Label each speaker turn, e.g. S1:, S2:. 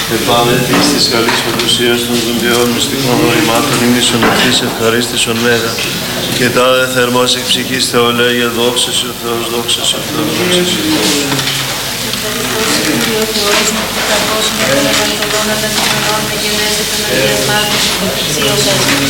S1: Επάνετης της καλής φωτοσίας των δουντιών μυστικών νοημάτων ημίσων ευθύς ευχαρίστησον μέγα και τάδε θερμός εκ ψυχής Θεολέγε δόξα Σου Θεός, δόξα Σου Θεός, δόξα Σου Θεός.
S2: Ευχαριστώ Κύριο Θεός μου που καθώς με τον Ευαγγελόν αλλά την ονόν με γενέστε των Αγίας Μάρτυρων υποπτυσίωσας.